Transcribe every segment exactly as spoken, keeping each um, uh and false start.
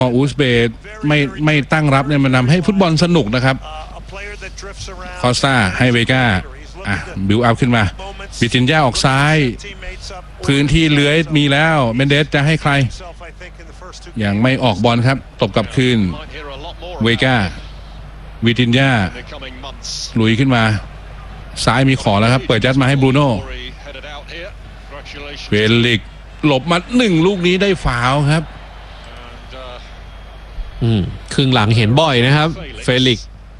อูซเบย์ไม่ไม่ตั้งรับเนี่ยมันทำให้ฟุตบอลสนุกนะครับคอสตาให้เวก้าอ่ะบิวอัพขึ้นมาบิตินย่าออกซ้ายพื้นที่เลื้อยมีแล้วเมนเดสจะให้ใครยังไม่ออกบอลครับตบกลับคืนเวก้าวิตินย่าลุยขึ้นมาซ้ายมีขอแล้วครับเปิดยัดมาให้บรูโน่เฟลิกหลบมาหนึ่งลูกนี้ได้ฟาวล์ครับอืมครึ่งหลังเห็นบ่อยนะครับเฟลิก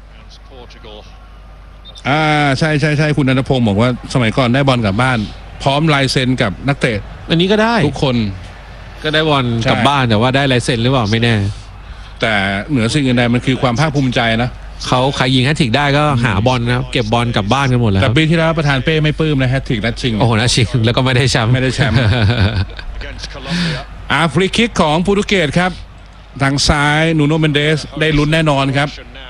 อ่าใช่ใช่ใช่คุณนันทพงศ์บอกว่าสมัยก่อนได้บอลกลับบ้านพร้อมลายเซ็นกับนักเตะอันนี้ก็ได้ทุกคนก็ได้บอลกลับบ้านแต่ว่าได้ลายเซ็นหรือเปล่าไม่แน่แต่เหนือสิ่งอื่นใดมันคือความภาคภูมิใจนะเขาใครยิงแฮตทริกได้ก็หาบอลนะครับเก็บบอลกลับบ้านกันหมดแล้วแต่ปีที่แล้วประธานเป้ไม่ปลื้มนะแฮตทริกนัดชิงโอ้โหนัดชิงแล้วก็ไม่ได้แชมป์ไม่ได้แชมป์อาฟรีคิกของโปรตุเกสครับทางซ้ายนูโนเมนเดสได้ลุ้นแน่นอนครับ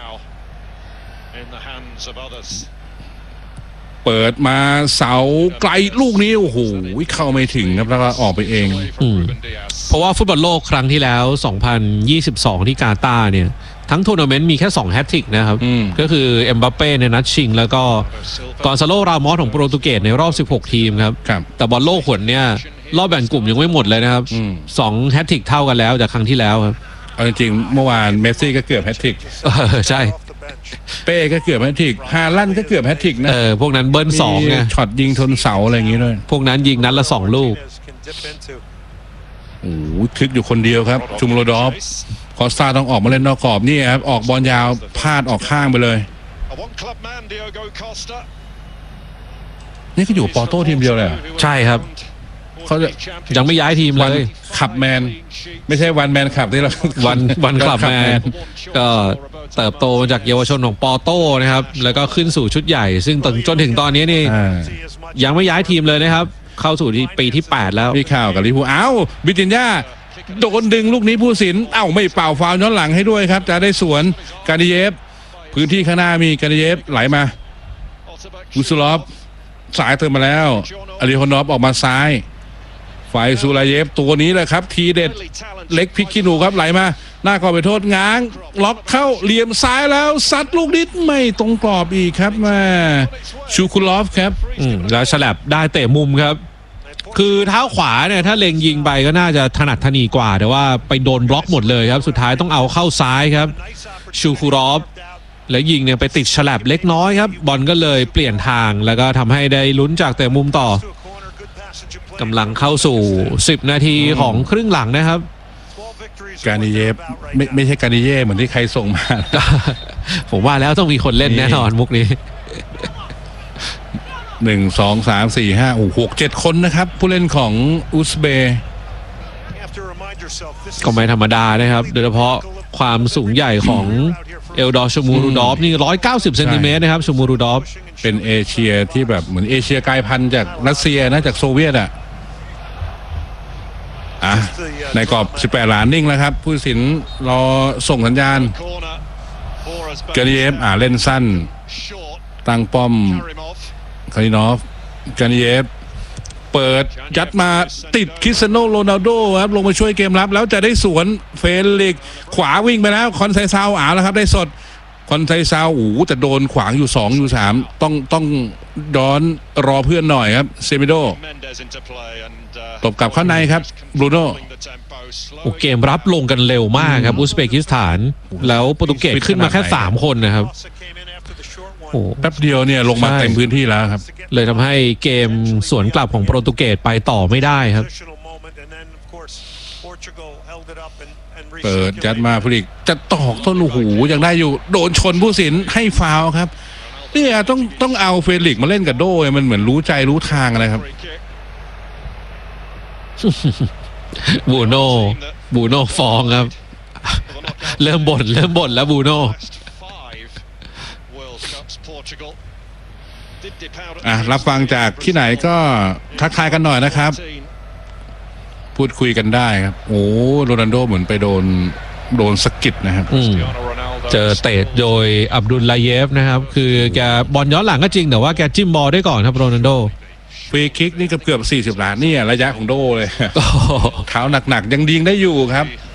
เปิดมาเสาไกลลูกนี้โอ้โหเข้าไม่ถึงครับแล้วก็ออกไปเองอืมเพราะว่าฟุตบอลโลกครั้งที่แล้วสองพันยี่สิบสองที่กาตาร์เนี่ยทั้งทัวร์นาเมนต์มีแค่สองแฮตทริกนะครับก็คือเอ็มบัปเป้ในนัดชิงแล้วก็กอนซาโล รามอสของโปรตุเกสในรอบสิบหกทีมครับแต่บอลโลกหนเนี่ยรอบแบ่งกลุ่มยังไม่หมดเลยนะครับสองแฮตทริกเท่ากันแล้วจากครั้งที่แล้วครับเอาจริงๆเมื่อวานเมสซี่ก็เกือบแฮตทริกใช่เป้ก็เกือบแฮตทริกฮาลันด์ก็เกือบแฮตทริกนะเออพวกนั้นเบิ้ลสองไงช็อตยิงทนเสาอะไรอย่างงี้ด้วยพวกนั้นยิงนัดละสองลูกโอ้โหคึกอยู่คนเดียวครับชุมโรดอฟคอสตาต้องออกมาเล่นนอกกรอบนี่ครับออกบอลยาวพลาดออกข้างไปเลยนี่ก็อยู่ปอโต้ทีมเดียวเลยใช่ครับเขาจะยังไม่ย้ายทีมเลยขับแมนไม่ใช่วันแมนขับที่เราวันวันขับแมนก็เติบโตมาจากเยาวชนของปอโต้นะครับแล้วก็ขึ้นสู่ชุดใหญ่ซึ่งจนถึงตอนนี้นี่ยังไม่ย้ายทีมเลยนะครับเข้าสู่ที่ปีที่แปดแล้วมีข่าวกับลิเวอร์พูลอ้าวบิตินย่าโดนดึงลูกนี้ผู้สินเอ้าไม่เป่าฟาวล์ย้อนหลังให้ด้วยครับจะได้สวนกานิเยฟพื้นที่ข้างหน้ามีกานิเยฟไหลมากุสลอฟสายเติมมาแล้วอาริโคนอฟออกมาซ้ายไฟซูลาเยฟตัวนี้แหละครับทีเด็ดเล็กพิกขี้หนูครับไหลมาหน้ากรอบไปโทษง้างล็อกเข้าเหลี่ยมซ้ายแล้วซัดลูกนิดไม่ตรงกรอบอีกครับมาชูคุลอฟครับอืมแล้วฉลับได้เตะมุมครับคือเท้าขวาเนี่ยถ้าเล็งยิงไปก็น่าจะถนัดถนีกว่าแต่ว่าไปโดนบล็อกหมดเลยครับสุดท้ายต้องเอาเข้าซ้ายครับชูคุลอฟแล้วยิงเนี่ยไปติดฉลับเล็กน้อยครับบอลก็เลยเปลี่ยนทางแล้วก็ทำให้ได้ลุ้นจากเตะมุมต่อกำลังเข้าสู่สิบนาทีของครึ่งหลังนะครับกานิเยฟไม่ไม่ใช่กานิเย่เหมือนที่ใครส่งมาผมว่าแล้วต้องมีคนเล่นแน่นอนมุกนี้หนึ่งสองสามสี่ห้าโอ้หกเจ็ดคนนะครับผู้เล่นของอุซเบย์ก็ไม่ธรรมดานะครับโดยเฉพาะความสูงใหญ่ของเอลดอร์ชมูรูดอฟนี่ร้อยเก้าสิบเซนติเมตรนะครับชมูรูดอฟเป็นเอเชียที่แบบเหมือนเอเชียกลายพันธุ์จากรัสเซียนะจากโซเวียตอ่ะอ่ะในกรอบสิบแปดหลานนิ่งแล้วครับผู้สินรอส่งสัญญาณเกเรียฟอ่าเล่นสั้นตั้งป้อมคารินอฟกานิเยฟเปิดยัดมาติดคริสเตียโนโรนัลโดครับลงมาช่วยเกมรับแล้วจะได้สวนเฟลิกขวาวิ่งไปแล้วคอนไซซาวอ่าแล้วครับได้สดคอนไซซาวโอ้แต่โดนขวางอยู่สองอยู่สามต้องต้องย้อนรอเพื่อนหน่อยครับเซมิโดตบกลับเข้าในครับบรูโน่โอ้เกมรับลงกันเร็วมากครับอุซเบกิสถานแล้วโปรตุเกสขึ้นมาแค่สามคนนะครับโอ้แป๊บเดียวเนี่ยลงมาเต็มพื้นที่แล้วครับเลยทำให้เกมสวนกลับของโปรตุเกสไปต่อไม่ได้ครับเปิดยัดมาฟลิกจะตอกต้นหูยังได้อยู่โดนชนผู้สินให้ฟาวครับเนี่ยต้องต้องเอาเฟลิกมาเล่นกับโด้มันเหมือนรู้ใจรู้ทางอะไรครับบูโน่บูโน่ฟองครับเริ่มบ่นเริ่มบ่นแล้วบูโน่อ่ะรับฟังจากที่ไหนก็ทักทายกันหน่อยนะครับพูดคุยกันได้ครับโอ้โรนัลโดเหมือนไปโดนโดนสกิดนะครับเจอเตะโดยอับดุลลาเยฟนะครับคือแกบอลย้อนหลังก็จริงแต่ว่าแกจิ้มบอลได้ก่อนครับโรนัลโดฟรีคิกนี่เกือบเกือบสี่สิบล้านนี่ระยะของโดเลยเท้าหนักๆยังยิงได้อยู่ครับ